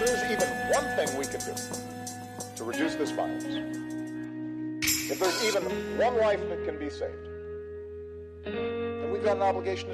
there's even one thing we can do to reduce this violence, if there's even one life that can be saved, then we've got an obligation to